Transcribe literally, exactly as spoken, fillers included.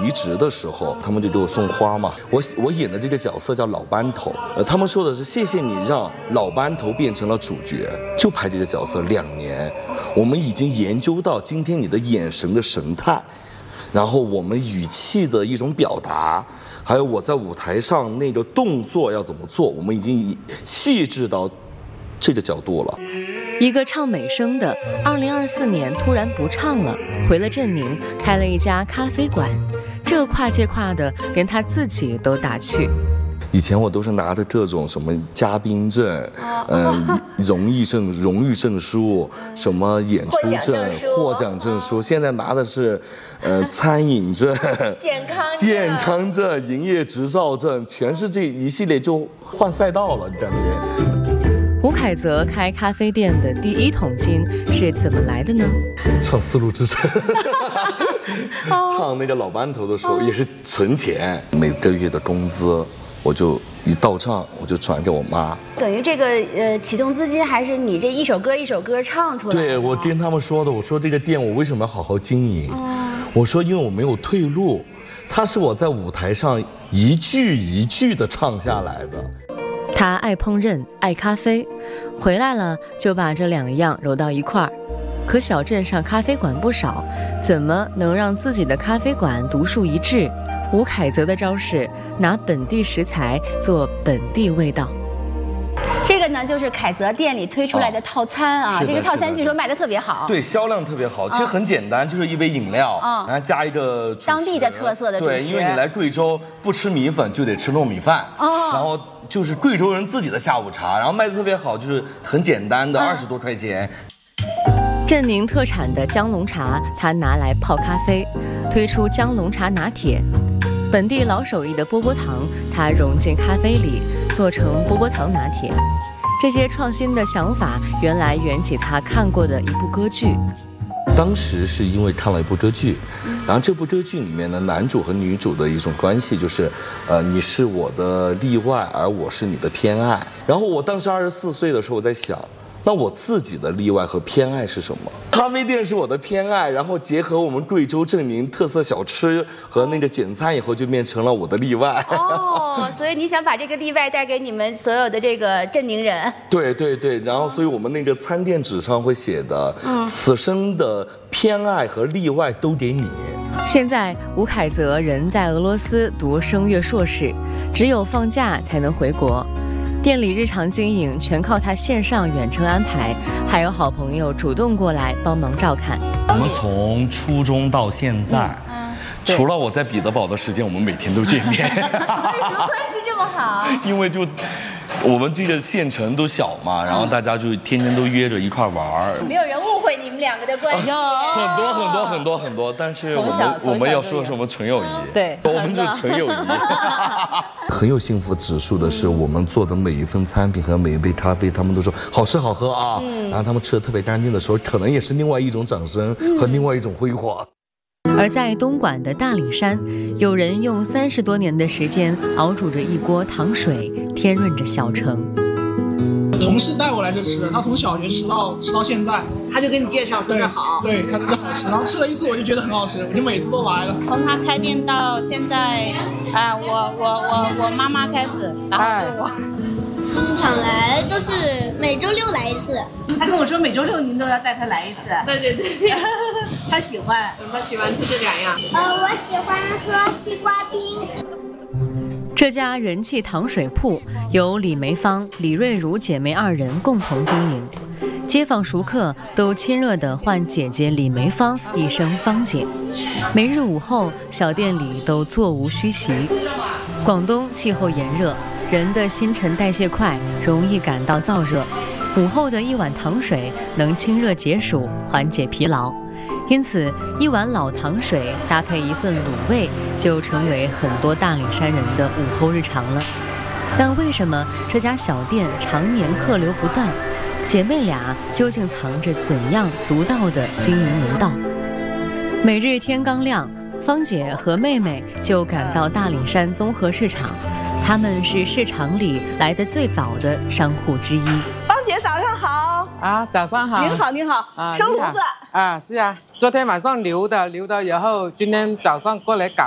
离职的时候，他们就给我送花嘛。我我演的这个角色叫老班头，呃，他们说的是谢谢你让老班头变成了主角。就拍这个角色两年，我们已经研究到今天你的眼神的神态，然后我们语气的一种表达，还有我在舞台上那个动作要怎么做，我们已经细致到这个角度了。 一个唱美声的，二零二四年突然不唱了，回了镇宁，开了一家咖啡馆，这跨界跨的连他自己都打趣。 以前我都是拿着各种什么嘉宾证，嗯、呃，荣誉证、荣誉证书，什么演出证、获奖证书，现在拿的是，呃，餐饮证、 健康健康证、营业执照证，全是这一系列，就换赛道了，感觉。 吴凯泽开咖啡店的第一桶金是怎么来的呢？ 唱《丝路之声》唱那个老班头的时候也是存钱，每个月的工资我就一到账我就转给我妈。 等于这个呃启动资金还是你这一首歌一首歌唱出来的。 对，我跟他们说的，我说这个店我为什么要好好经营？嗯、我说因为我没有退路，它是我在舞台上一句一句的唱下来的。 他爱烹饪，爱咖啡，回来了就把这两样揉到一块儿。可小镇上咖啡馆不少，怎么能让自己的咖啡馆独树一帜？吴凯泽的招式，拿本地食材做本地味道。 这个呢，就是凯泽店里推出来的套餐啊，哦、这个套餐据说卖得特别好， 对，销量特别好。其实很简单，就是一杯饮料，嗯、然后加一个当地的特色的主食。 对，因为你来贵州不吃米粉就得吃糯米饭，哦、然后就是贵州人自己的下午茶，然后卖得特别好，就是很简单的二十、嗯、多块钱。 镇宁特产的姜龙茶，他拿来泡咖啡，推出姜龙茶拿铁。本地老手艺的波波糖，它融进咖啡里，做成波波糖拿铁。这些创新的想法，原来源起他看过的一部歌剧。 当时是因为看了一部歌剧，然后这部歌剧里面的男主和女主的一种关系就是，呃，你是我的例外，而我是你的偏爱。然后我当时二十四岁的时候，我在想，那我自己的例外和偏爱是什么？咖啡店是我的偏爱，然后结合我们贵州镇宁特色小吃和那个简餐以后，就变成了我的例外。 哦，所以你想把这个例外带给你们所有的这个镇宁人？ 对对对，然后所以我们那个餐店纸上会写的，嗯，此生的偏爱和例外都给你。 现在吴凯泽人在俄罗斯读声乐硕士，只有放假才能回国。店里日常经营全靠他线上远程安排，还有好朋友主动过来帮忙照看。 我们从初中到现在，嗯，除了我在彼得堡的时间，我们每天都见面。为什么关系这么好？ 因为就我们这个县城都小嘛，然后大家就天天都约着一块玩。 没有人误会你们两个的关系。 很多很多很多很多，但是我们我们要说什么纯友谊？ 对， 我们是纯友谊。很有幸福指数的是，我们做的每一份餐品和每一杯咖啡，他们都说好吃好喝啊。嗯、然后他们吃的特别干净的时候，可能也是另外一种掌声和另外一种辉煌。 而在东莞的大理山，有人用三十多年的时间熬煮着一锅糖水，添润着小城。 同事带我来这吃的，他从小学吃到吃到现在， 他就跟你介绍说这好， 对，他这好吃，然后吃了一次我就觉得很好吃，我就每次都来了。 从他开店到现在，啊、呃，我我我我妈妈开始，然后就我。 通常来都是每周六来一次。 他跟我说每周六您都要带他来一次。 对对对， 他喜欢，他喜欢吃这两样。 呃，我喜欢喝西瓜冰。 这家人气糖水铺由李梅芳、李瑞如姐妹二人共同经营，街坊熟客都亲热地唤姐姐李梅芳一声芳姐。每日午后，小店里都座无虚席。广东气候炎热，人的新陈代谢快，容易感到燥热。午后的一碗糖水能清热解暑，缓解疲劳。因此，一碗老糖水搭配一份卤味，就成为很多大理山人的午后日常了。但为什么这家小店常年客流不断？姐妹俩究竟藏着怎样独到的经营门道？每日天刚亮，芳姐和妹妹就赶到大理山综合市场，她们是市场里来的最早的商户之一。 芳姐早上好啊，早上好。 您好，您好啊，生炉子啊，是啊，昨天晚上留的，留的，然后今天早上过来搞。